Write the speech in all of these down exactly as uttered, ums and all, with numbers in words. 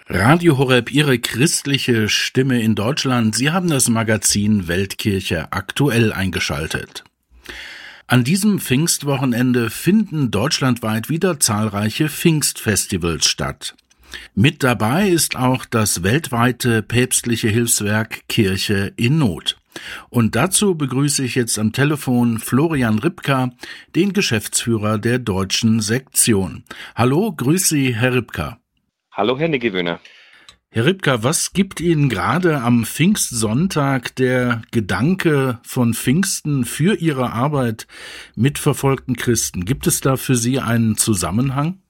Radio Horeb, Ihre christliche Stimme in Deutschland. Sie haben das Magazin Weltkirche aktuell eingeschaltet. An diesem Pfingstwochenende finden deutschlandweit wieder zahlreiche Pfingstfestivals statt. Mit dabei ist auch das weltweite päpstliche Hilfswerk Kirche in Not. Und dazu begrüße ich jetzt am Telefon Florian Ripka, den Geschäftsführer der deutschen Sektion. Hallo, grüß Sie, Herr Ripka. Hallo, Herr Niggewöhner. Herr Ripka, was gibt Ihnen gerade am Pfingstsonntag der Gedanke von Pfingsten für Ihre Arbeit mit verfolgten Christen? Gibt es da für Sie einen Zusammenhang?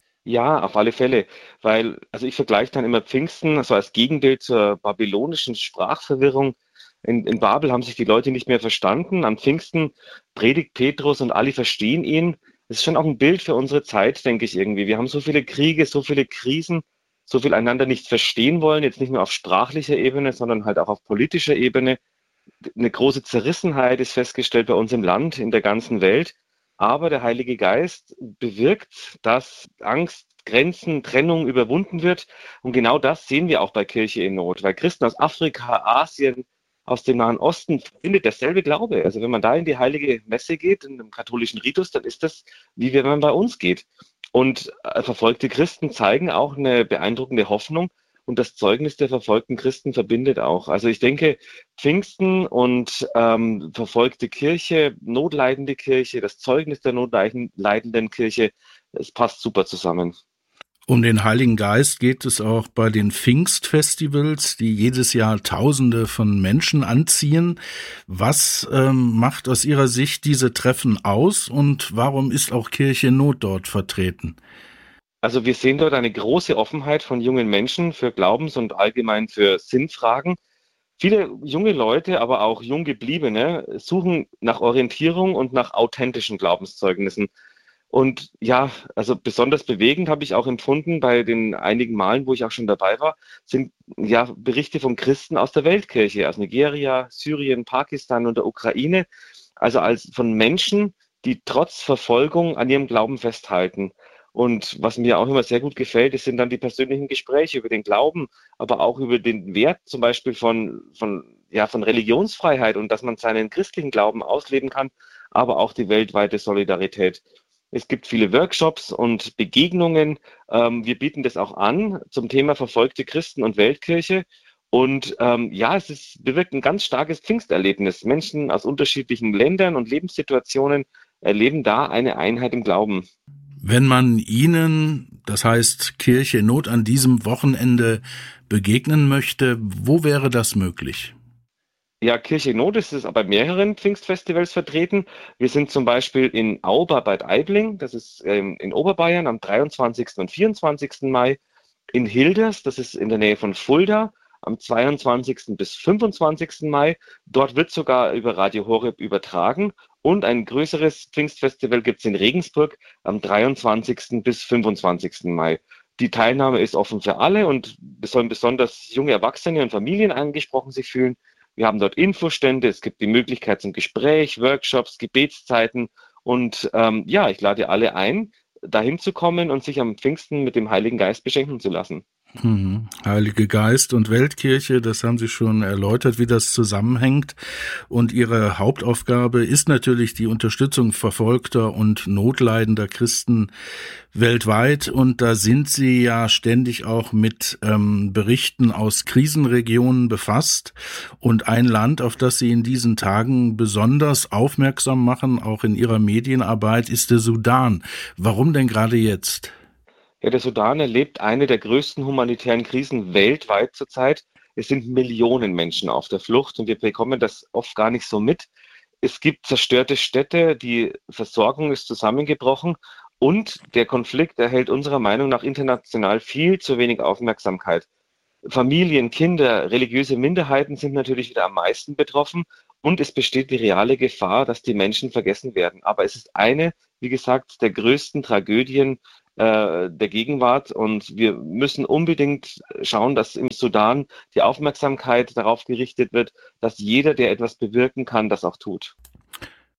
Ja, auf alle Fälle, weil, also ich vergleiche dann immer Pfingsten so als Gegenbild zur babylonischen Sprachverwirrung. In, in Babel haben sich die Leute nicht mehr verstanden. Am Pfingsten predigt Petrus und alle verstehen ihn. Das ist schon auch ein Bild für unsere Zeit, denke ich irgendwie. Wir haben so viele Kriege, so viele Krisen, so viel einander nicht verstehen wollen, jetzt nicht nur auf sprachlicher Ebene, sondern halt auch auf politischer Ebene. Eine große Zerrissenheit ist festgestellt bei uns im Land, in der ganzen Welt. Aber der Heilige Geist bewirkt, dass Angst, Grenzen, Trennung überwunden wird. Und genau das sehen wir auch bei Kirche in Not, weil Christen aus Afrika, Asien, aus dem Nahen Osten findet derselbe Glaube. Also wenn man da in die heilige Messe geht, in dem katholischen Ritus, dann ist das, wie wenn man bei uns geht. Und äh, verfolgte Christen zeigen auch eine beeindruckende Hoffnung. Und das Zeugnis der verfolgten Christen verbindet auch. Also ich denke, Pfingsten und ähm, verfolgte Kirche, notleidende Kirche, das Zeugnis der notleidenden Kirche, es passt super zusammen. Um den Heiligen Geist geht es auch bei den Pfingstfestivals, die jedes Jahr Tausende von Menschen anziehen. Was ähm, macht aus Ihrer Sicht diese Treffen aus und warum ist auch Kirche in Not dort vertreten? Also wir sehen dort eine große Offenheit von jungen Menschen für Glaubens- und allgemein für Sinnfragen. Viele junge Leute, aber auch Junggebliebene suchen nach Orientierung und nach authentischen Glaubenszeugnissen. Und ja, also besonders bewegend habe ich auch empfunden bei den einigen Malen, wo ich auch schon dabei war, sind ja Berichte von Christen aus der Weltkirche, aus Nigeria, Syrien, Pakistan und der Ukraine. Also als von Menschen, die trotz Verfolgung an ihrem Glauben festhalten. Und was mir auch immer sehr gut gefällt, das sind dann die persönlichen Gespräche über den Glauben, aber auch über den Wert zum Beispiel von, von, ja, von Religionsfreiheit und dass man seinen christlichen Glauben ausleben kann, aber auch die weltweite Solidarität. Es gibt viele Workshops und Begegnungen. Ähm, wir bieten das auch an zum Thema verfolgte Christen und Weltkirche. Und ähm, ja, es ist, bewirkt ein ganz starkes Pfingsterlebnis. Menschen aus unterschiedlichen Ländern und Lebenssituationen erleben da eine Einheit im Glauben. Wenn man Ihnen, das heißt Kirche in Not, an diesem Wochenende begegnen möchte, wo wäre das möglich? Ja, Kirche in Not ist es bei mehreren Pfingstfestivals vertreten. Wir sind zum Beispiel in Auber Bad Aibling, das ist ähm, in Oberbayern am dreiundzwanzigsten und vierundzwanzigsten Mai. In Hilders, das ist in der Nähe von Fulda, am zweiundzwanzigsten bis fünfundzwanzigsten Mai. Dort wird sogar über Radio Horeb übertragen. Und ein größeres Pfingstfestival gibt es in Regensburg am dreiundzwanzigsten bis fünfundzwanzigsten Mai. Die Teilnahme ist offen für alle und es sollen besonders junge Erwachsene und Familien angesprochen sich fühlen. Wir haben dort Infostände, es gibt die Möglichkeit zum Gespräch, Workshops, Gebetszeiten und ähm, ja, ich lade alle ein, dahin zu kommen und sich am Pfingsten mit dem Heiligen Geist beschenken zu lassen. Mhm. Heilige Geist und Weltkirche, das haben Sie schon erläutert, wie das zusammenhängt. Und Ihre Hauptaufgabe ist natürlich die Unterstützung verfolgter und notleidender Christen weltweit. Und da sind Sie ja ständig auch mit ähm, Berichten aus Krisenregionen befasst. Und ein Land, auf das Sie in diesen Tagen besonders aufmerksam machen, auch in Ihrer Medienarbeit, ist der Sudan. Warum denn gerade jetzt? Ja, der Sudan erlebt eine der größten humanitären Krisen weltweit zurzeit. Es sind Millionen Menschen auf der Flucht und wir bekommen das oft gar nicht so mit. Es gibt zerstörte Städte, die Versorgung ist zusammengebrochen und der Konflikt erhält unserer Meinung nach international viel zu wenig Aufmerksamkeit. Familien, Kinder, religiöse Minderheiten sind natürlich wieder am meisten betroffen und es besteht die reale Gefahr, dass die Menschen vergessen werden. Aber es ist eine, wie gesagt, der größten Tragödien äh, der Gegenwart und wir müssen unbedingt schauen, dass im Sudan die Aufmerksamkeit darauf gerichtet wird, dass jeder, der etwas bewirken kann, das auch tut.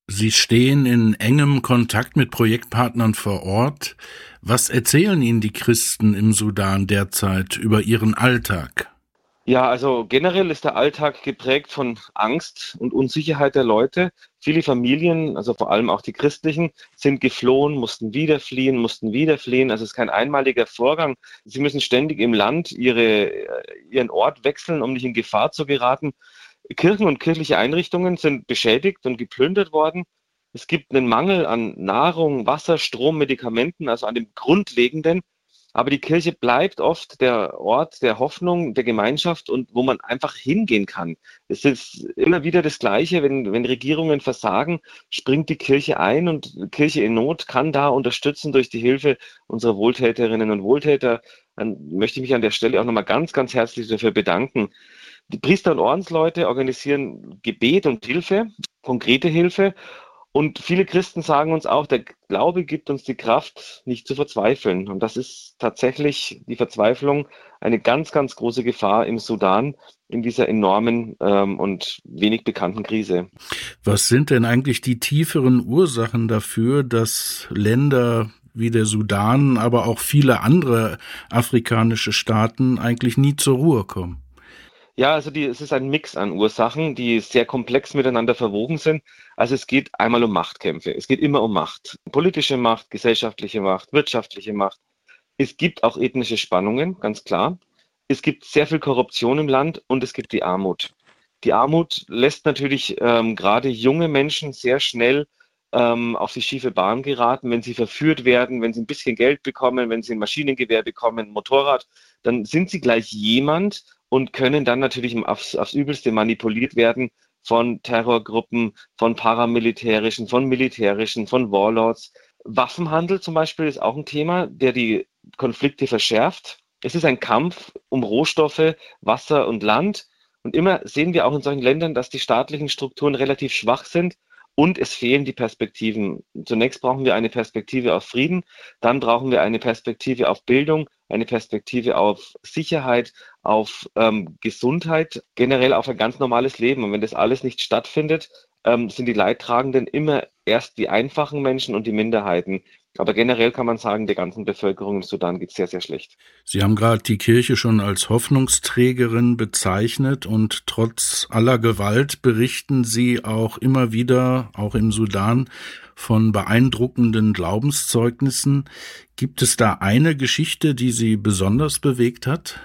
Sie stehen in engem Kontakt mit Projektpartnern vor Ort. Was erzählen Ihnen die Christen im Sudan derzeit über ihren Alltag? Ja, also generell ist der Alltag geprägt von Angst und Unsicherheit der Leute. Viele Familien, also vor allem auch die christlichen, sind geflohen, mussten wieder fliehen, mussten wieder fliehen. Also es ist kein einmaliger Vorgang. Sie müssen ständig im Land ihre, ihren Ort wechseln, um nicht in Gefahr zu geraten. Kirchen und kirchliche Einrichtungen sind beschädigt und geplündert worden. Es gibt einen Mangel an Nahrung, Wasser, Strom, Medikamenten, also an dem Grundlegenden. Aber die Kirche bleibt oft der Ort der Hoffnung, der Gemeinschaft und wo man einfach hingehen kann. Es ist immer wieder das Gleiche, wenn, wenn Regierungen versagen, springt die Kirche ein und Kirche in Not kann da unterstützen durch die Hilfe unserer Wohltäterinnen und Wohltäter. Dann möchte ich mich an der Stelle auch nochmal ganz, ganz herzlich dafür bedanken. Die Priester und Ordensleute organisieren Gebet und Hilfe, konkrete Hilfe. Und viele Christen sagen uns auch, der Glaube gibt uns die Kraft, nicht zu verzweifeln. Und das ist tatsächlich die Verzweiflung eine ganz, ganz große Gefahr im Sudan in dieser enormen ähm, und wenig bekannten Krise. Was sind denn eigentlich die tieferen Ursachen dafür, dass Länder wie der Sudan, aber auch viele andere afrikanische Staaten eigentlich nie zur Ruhe kommen? Ja, also die, es ist ein Mix an Ursachen, die sehr komplex miteinander verwoben sind. Also es geht einmal um Machtkämpfe. Es geht immer um Macht. Politische Macht, gesellschaftliche Macht, wirtschaftliche Macht. Es gibt auch ethnische Spannungen, ganz klar. Es gibt sehr viel Korruption im Land und es gibt die Armut. Die Armut lässt natürlich ähm, gerade junge Menschen sehr schnell ähm, auf die schiefe Bahn geraten, wenn sie verführt werden, wenn sie ein bisschen Geld bekommen, wenn sie ein Maschinengewehr bekommen, ein Motorrad, dann sind sie gleich jemand und können dann natürlich aufs, aufs Übelste manipuliert werden von Terrorgruppen, von paramilitärischen, von militärischen, von Warlords. Waffenhandel zum Beispiel ist auch ein Thema, der die Konflikte verschärft. Es ist ein Kampf um Rohstoffe, Wasser und Land. Und immer sehen wir auch in solchen Ländern, dass die staatlichen Strukturen relativ schwach sind und es fehlen die Perspektiven. Zunächst brauchen wir eine Perspektive auf Frieden, dann brauchen wir eine Perspektive auf Bildung, eine Perspektive auf Sicherheit, auf ähm, Gesundheit, generell auf ein ganz normales Leben. Und wenn das alles nicht stattfindet, ähm, sind die Leidtragenden immer erst die einfachen Menschen und die Minderheiten. Aber generell kann man sagen, der ganzen Bevölkerung im Sudan geht es sehr, sehr schlecht. Sie haben gerade die Kirche schon als Hoffnungsträgerin bezeichnet und trotz aller Gewalt berichten Sie auch immer wieder, auch im Sudan, von beeindruckenden Glaubenszeugnissen. Gibt es da eine Geschichte, die Sie besonders bewegt hat?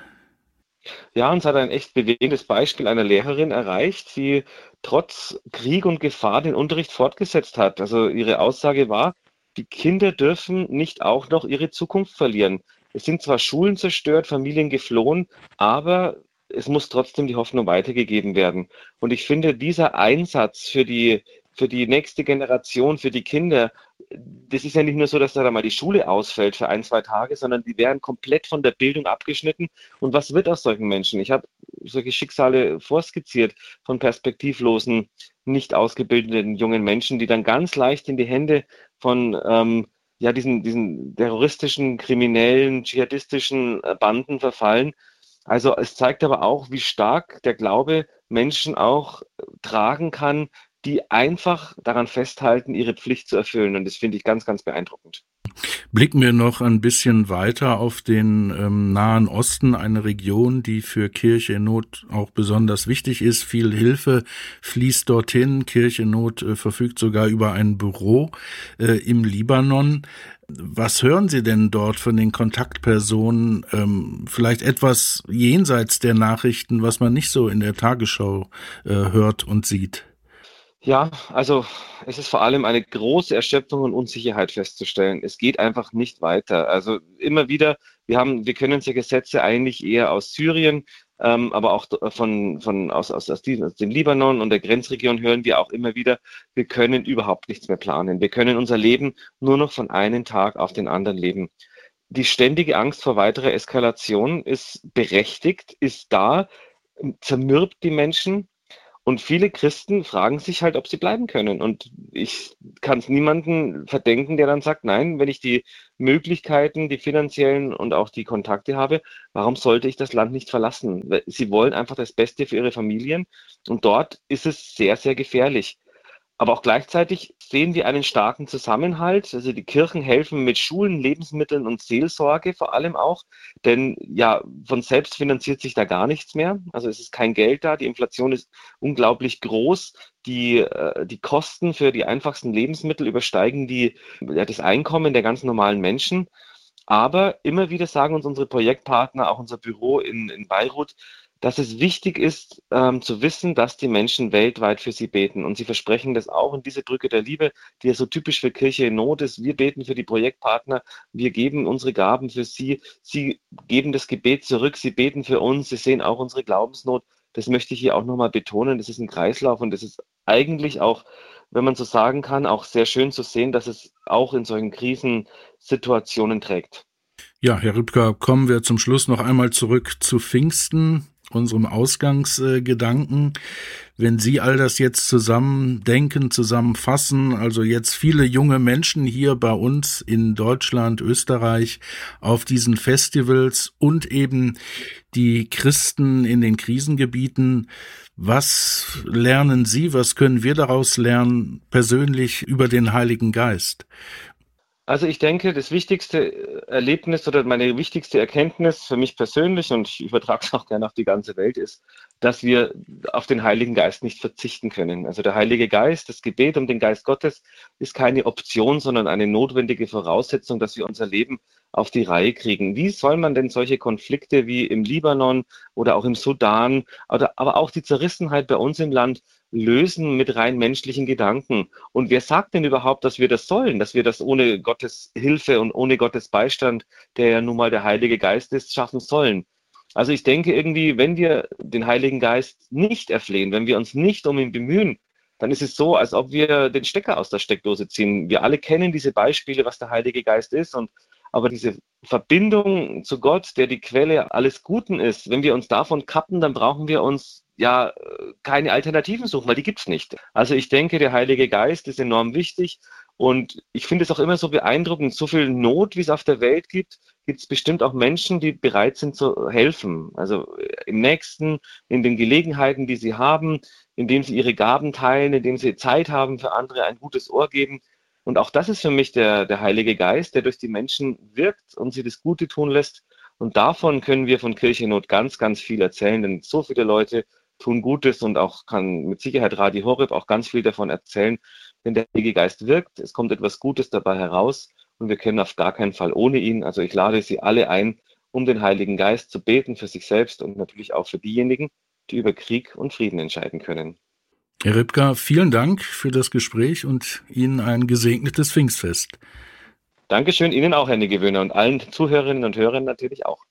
Ja, uns hat ein echt bewegendes Beispiel einer Lehrerin erreicht, die trotz Krieg und Gefahr den Unterricht fortgesetzt hat. Also ihre Aussage war, die Kinder dürfen nicht auch noch ihre Zukunft verlieren. Es sind zwar Schulen zerstört, Familien geflohen, aber es muss trotzdem die Hoffnung weitergegeben werden. Und ich finde, dieser Einsatz für die, für die nächste Generation, für die Kinder, das ist ja nicht nur so, dass da mal die Schule ausfällt für ein, zwei Tage, sondern die werden komplett von der Bildung abgeschnitten. Und was wird aus solchen Menschen? Ich habe solche Schicksale vorskizziert von perspektivlosen, nicht ausgebildeten jungen Menschen, die dann ganz leicht in die Hände von ähm, ja, diesen, diesen terroristischen, kriminellen, dschihadistischen äh, Banden verfallen. Also es zeigt aber auch, wie stark der Glaube Menschen auch äh, tragen kann, die einfach daran festhalten, ihre Pflicht zu erfüllen. Und das finde ich ganz, ganz beeindruckend. Blicken wir noch ein bisschen weiter auf den ähm, Nahen Osten, eine Region, die für Kirche in Not auch besonders wichtig ist. Viel Hilfe fließt dorthin. Kirche in Not äh, verfügt sogar über ein Büro äh, im Libanon. Was hören Sie denn dort von den Kontaktpersonen? Ähm, vielleicht etwas jenseits der Nachrichten, was man nicht so in der Tagesschau äh, hört und sieht? Ja, also es ist vor allem eine große Erschöpfung und Unsicherheit festzustellen. Es geht einfach nicht weiter. Also immer wieder, wir haben, wir können unsere Gesetze eigentlich eher aus Syrien, ähm, aber auch von, von aus, aus, aus, diesem, aus dem Libanon und der Grenzregion hören wir auch immer wieder, wir können überhaupt nichts mehr planen. Wir können unser Leben nur noch von einem Tag auf den anderen leben. Die ständige Angst vor weiterer Eskalation ist berechtigt, ist da, zermürbt die Menschen. Und viele Christen fragen sich halt, ob sie bleiben können. Und ich kann es niemanden verdenken, der dann sagt, nein, wenn ich die Möglichkeiten, die finanziellen und auch die Kontakte habe, warum sollte ich das Land nicht verlassen? Weil sie wollen einfach das Beste für ihre Familien. Und dort ist es sehr, sehr gefährlich. Aber auch gleichzeitig sehen wir einen starken Zusammenhalt. Also die Kirchen helfen mit Schulen, Lebensmitteln und Seelsorge vor allem auch. Denn ja, von selbst finanziert sich da gar nichts mehr. Also es ist kein Geld da. Die Inflation ist unglaublich groß. Die, äh, die Kosten für die einfachsten Lebensmittel übersteigen die, ja, das Einkommen der ganz normalen Menschen. Aber immer wieder sagen uns unsere Projektpartner, auch unser Büro in, in Beirut, dass es wichtig ist, ähm, zu wissen, dass die Menschen weltweit für sie beten. Und sie versprechen das auch in diese Brücke der Liebe, die ja so typisch für Kirche in Not ist. Wir beten für die Projektpartner, wir geben unsere Gaben für sie, sie geben das Gebet zurück, sie beten für uns, sie sehen auch unsere Glaubensnot. Das möchte ich hier auch nochmal betonen. Das ist ein Kreislauf und das ist eigentlich auch, wenn man so sagen kann, auch sehr schön zu sehen, dass es auch in solchen Krisensituationen trägt. Ja, Herr Rübker, kommen wir zum Schluss noch einmal zurück zu Pfingsten, unserem Ausgangsgedanken. Wenn Sie all das jetzt zusammen denken, zusammenfassen, also jetzt viele junge Menschen hier bei uns in Deutschland, Österreich auf diesen Festivals und eben die Christen in den Krisengebieten, was lernen Sie, was können wir daraus lernen persönlich über den Heiligen Geist? Also ich denke, das wichtigste Erlebnis oder meine wichtigste Erkenntnis für mich persönlich, und ich übertrage es auch gerne auf die ganze Welt, ist, dass wir auf den Heiligen Geist nicht verzichten können. Also der Heilige Geist, das Gebet um den Geist Gottes ist keine Option, sondern eine notwendige Voraussetzung, dass wir unser Leben auf die Reihe kriegen. Wie soll man denn solche Konflikte wie im Libanon oder auch im Sudan, oder, aber auch die Zerrissenheit bei uns im Land lösen mit rein menschlichen Gedanken? Und wer sagt denn überhaupt, dass wir das sollen, dass wir das ohne Gottes Hilfe und ohne Gottes Beistand, der ja nun mal der Heilige Geist ist, schaffen sollen? Also ich denke irgendwie, wenn wir den Heiligen Geist nicht erflehen, wenn wir uns nicht um ihn bemühen, dann ist es so, als ob wir den Stecker aus der Steckdose ziehen. Wir alle kennen diese Beispiele, was der Heilige Geist ist, und aber diese Verbindung zu Gott, der die Quelle alles Guten ist, wenn wir uns davon kappen, dann brauchen wir uns ja keine Alternativen suchen, weil die gibt's nicht. Also ich denke, der Heilige Geist ist enorm wichtig und ich finde es auch immer so beeindruckend, so viel Not, wie es auf der Welt gibt, gibt es bestimmt auch Menschen, die bereit sind zu helfen. Also im Nächsten, in den Gelegenheiten, die sie haben, indem sie ihre Gaben teilen, indem sie Zeit haben für andere, ein gutes Ohr geben. Und auch das ist für mich der, der Heilige Geist, der durch die Menschen wirkt und sie das Gute tun lässt. Und davon können wir von Kirche in Not ganz, ganz viel erzählen, denn so viele Leute tun Gutes und auch kann mit Sicherheit Radio Horeb auch ganz viel davon erzählen, wenn der Heilige Geist wirkt. Es kommt etwas Gutes dabei heraus und wir können auf gar keinen Fall ohne ihn. Also ich lade Sie alle ein, um den Heiligen Geist zu beten für sich selbst und natürlich auch für diejenigen, die über Krieg und Frieden entscheiden können. Herr Rübker, vielen Dank für das Gespräch und Ihnen ein gesegnetes Pfingstfest. Dankeschön, Ihnen auch, Herr Niggewöhner, und allen Zuhörerinnen und Hörern natürlich auch.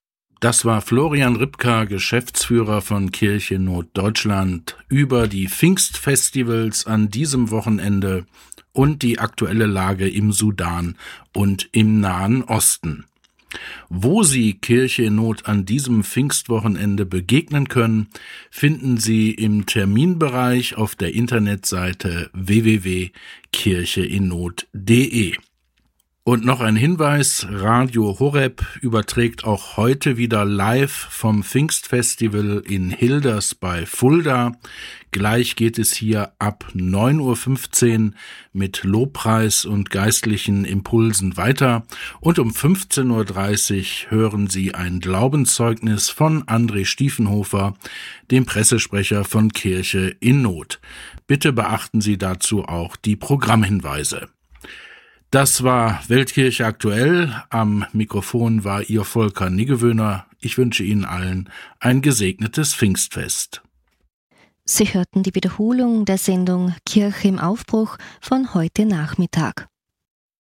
Das war Florian Rübker, Geschäftsführer von Kirche Not Deutschland, über die Pfingstfestivals an diesem Wochenende und die aktuelle Lage im Sudan und im Nahen Osten. Wo Sie Kirche in Not an diesem Pfingstwochenende begegnen können, finden Sie im Terminbereich auf der Internetseite w w w punkt kirche in not punkt d e. Und noch ein Hinweis, Radio Horeb überträgt auch heute wieder live vom Pfingstfestival in Hilders bei Fulda. Gleich geht es hier ab neun Uhr fünfzehn mit Lobpreis und geistlichen Impulsen weiter. Und um fünfzehn Uhr dreißig hören Sie ein Glaubenszeugnis von André Stiefenhofer, dem Pressesprecher von Kirche in Not. Bitte beachten Sie dazu auch die Programmhinweise. Das war Weltkirche aktuell. Am Mikrofon war Ihr Volker Niggewöhner. Ich wünsche Ihnen allen ein gesegnetes Pfingstfest. Sie hörten die Wiederholung der Sendung Kirche im Aufbruch von heute Nachmittag.